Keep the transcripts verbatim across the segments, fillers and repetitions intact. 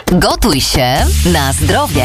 Gotuj się na zdrowie.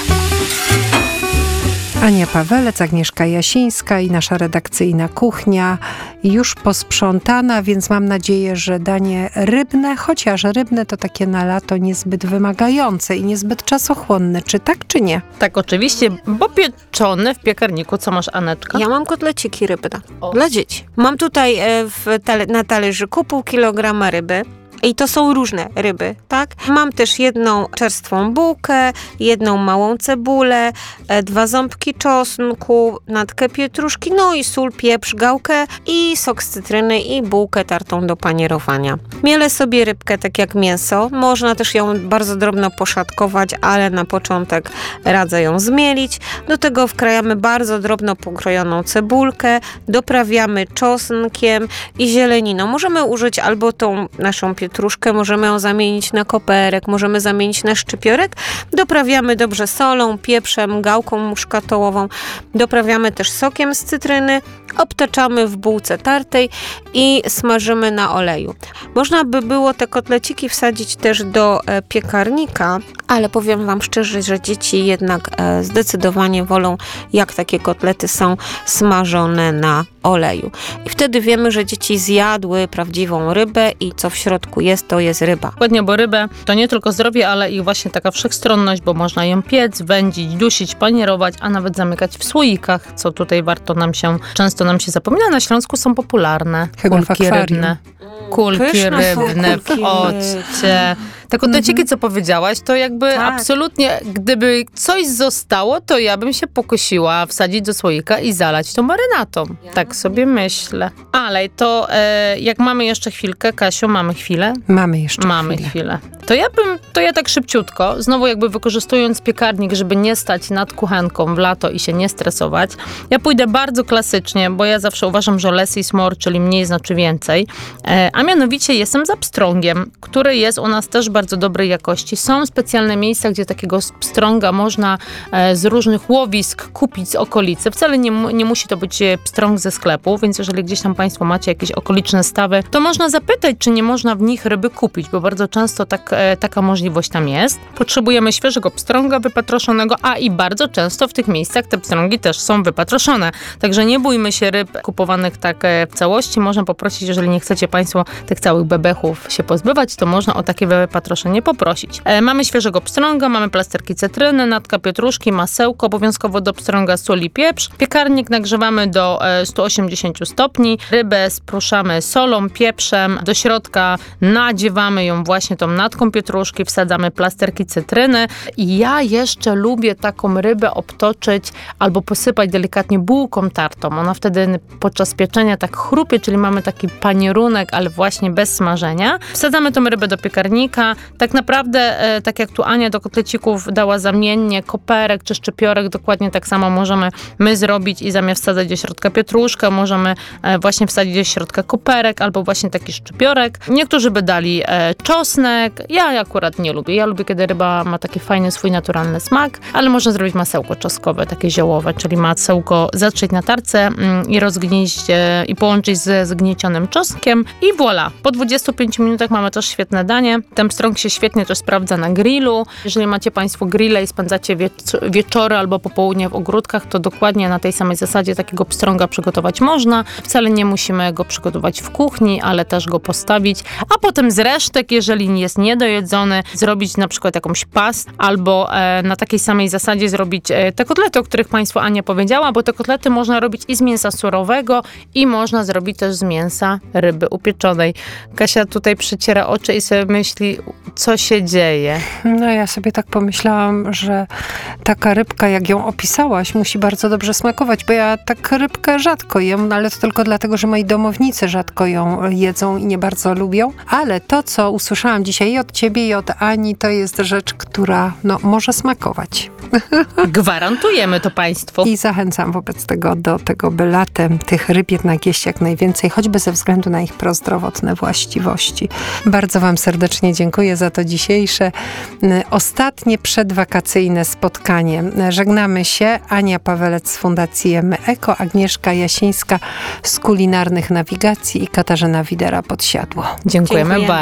Ania Pawelec, Agnieszka Jasińska i nasza redakcyjna kuchnia już posprzątana, więc mam nadzieję, że danie rybne, chociaż rybne to takie na lato niezbyt wymagające i niezbyt czasochłonne. Czy tak, czy nie? Tak, oczywiście, bo pieczone w piekarniku. Co masz, Aneczka? Ja mam kotleciki rybne dla dzieci. Mam tutaj e, w tale- na talerzyku pół kilograma ryby. I to są różne ryby, tak? Mam też jedną czerstwą bułkę, jedną małą cebulę, e, dwa ząbki czosnku, natkę pietruszki, no i sól, pieprz, gałkę i sok z cytryny i bułkę tartą do panierowania. Mielę sobie rybkę tak jak mięso. Można też ją bardzo drobno poszatkować, ale na początek radzę ją zmielić. Do tego wkrajamy bardzo drobno pokrojoną cebulkę, doprawiamy czosnkiem i zieleniną. Możemy użyć albo tą naszą pietruszkę, możemy ją zamienić na koperek, możemy zamienić na szczypiorek. Doprawiamy dobrze solą, pieprzem, gałką muszkatołową. Doprawiamy też sokiem z cytryny, obtaczamy w bułce tartej i smażymy na oleju. Można by było te kotleciki wsadzić też do e, piekarnika, ale powiem wam szczerze, że dzieci jednak e, zdecydowanie wolą, jak takie kotlety są smażone na oleju. I wtedy wiemy, że dzieci zjadły prawdziwą rybę i co w środku jest, to jest ryba. Dokładnie, bo rybę to nie tylko zdrowie, ale i właśnie taka wszechstronność, bo można ją piec, wędzić, dusić, panierować, a nawet zamykać w słoikach, co tutaj warto nam się, często nam się zapomina. Na Śląsku są popularne Chyba w kulki akwarium. rybne. Kulki Pyszne są rybne w kulki occie. Te kotleciki, co powiedziałaś, to jakby Tak. absolutnie, gdyby coś zostało, to ja bym się pokusiła wsadzić do słoika i zalać tą marynatą. Tak sobie myślę. Ale to e, jak mamy jeszcze chwilkę, Kasiu, mamy chwilę? Mamy jeszcze Mamy chwilę. chwilę. To ja bym, to ja tak szybciutko, znowu jakby wykorzystując piekarnik, żeby nie stać nad kuchenką w lato i się nie stresować, ja pójdę bardzo klasycznie, bo ja zawsze uważam, że less is more, czyli mniej znaczy więcej. E, a mianowicie jestem za pstrągiem, który jest u nas też bardzo dobrej jakości. Są specjalne miejsca, gdzie takiego pstrąga można e, z różnych łowisk kupić z okolicy. Wcale nie, mu- nie musi to być e, pstrąg ze sklepu, więc jeżeli gdzieś tam państwo macie jakieś okoliczne stawy, to można zapytać, czy nie można w nich ryby kupić, bo bardzo często tak, e, taka możliwość tam jest. Potrzebujemy świeżego pstrąga wypatroszonego, a i bardzo często w tych miejscach te pstrągi też są wypatroszone. Także nie bójmy się ryb kupowanych tak e, w całości. Można poprosić, jeżeli nie chcecie państwo tych całych bebechów się pozbywać, to można o takie wypatroszenie poprosić. E, mamy świeżego pstrąga, mamy plasterki cytryny, natka pietruszki, masełko, obowiązkowo do pstrąga sól i pieprz. Piekarnik nagrzewamy do e, sto osiemdziesiąt stopni. Rybę spruszamy solą, pieprzem. Do środka nadziewamy ją właśnie tą natką pietruszki, wsadzamy plasterki cytryny. I ja jeszcze lubię taką rybę obtoczyć albo posypać delikatnie bułką tartą. Ona wtedy podczas pieczenia tak chrupie, czyli mamy taki panierunek, ale właśnie bez smażenia. Wsadzamy tą rybę do piekarnika. Tak naprawdę, e, tak jak tu Ania do kotlecików dała zamiennie koperek czy szczypiorek, dokładnie tak samo możemy my zrobić i zamiast wsadzać do środka pietruszkę, możemy e, właśnie wsadzić do środka koperek albo właśnie taki szczypiorek. Niektórzy by dali e, czosnek. Ja akurat nie lubię. Ja lubię, kiedy ryba ma taki fajny, swój naturalny smak, ale można zrobić masełko czosnkowe, takie ziołowe, czyli masełko zatrzeć na tarce mm, i rozgnieść e, i połączyć ze zgniecionym czosnkiem i voilà. Po dwudziestu pięciu minutach mamy też świetne danie. Ten pstrąg się świetnie też sprawdza na grillu. Jeżeli macie państwo grille i spędzacie wiecz- wieczory albo popołudnie w ogródkach, to dokładnie na tej samej zasadzie takiego pstrąga przygotować można. Wcale nie musimy go przygotować w kuchni, ale też go postawić, a potem z resztek, jeżeli jest niedojedzony, zrobić na przykład jakąś pastę albo e, na takiej samej zasadzie zrobić e, te kotlety, o których państwu Ania powiedziała, bo te kotlety można robić i z mięsa surowego i można zrobić też z mięsa ryby upieczonej. Kasia tutaj przyciera oczy i sobie myśli, co się dzieje. No ja sobie tak pomyślałam, że taka rybka, jak ją opisałaś, musi bardzo dobrze smakować, bo ja tak rybkę rzadko jem, no ale to tylko dlatego, że moi domownicy rzadko ją jedzą i nie bardzo lubią. Ale to, co usłyszałam dzisiaj i od ciebie, i od Ani, to jest rzecz, która no, może smakować. Gwarantujemy to państwu. I zachęcam wobec tego do tego, by latem tych ryb jednak jeść jak najwięcej, choćby ze względu na ich prozdrowotne właściwości. Bardzo wam serdecznie dziękuję za to dzisiejsze, y, ostatnie przedwakacyjne spotkanie. Żegnamy się. Ania Pawelec z Fundacji Jemy Eko, Agnieszka Jasińska z Kulinarnych Nawigacji i Katarzyna Widera Podsiadło. Dziękujemy Dziękuję. bardzo.